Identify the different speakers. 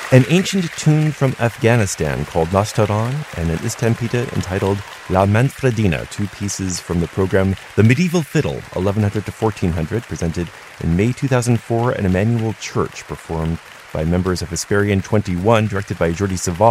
Speaker 1: An ancient tune from Afghanistan called Nastaran, and an Istempita entitled La Manfredina, two pieces from the program The Medieval Fiddle, 1100 to 1400, presented in May 2004 at Emmanuel Church, performed by members of Hesperian 21, directed by Jordi Savall.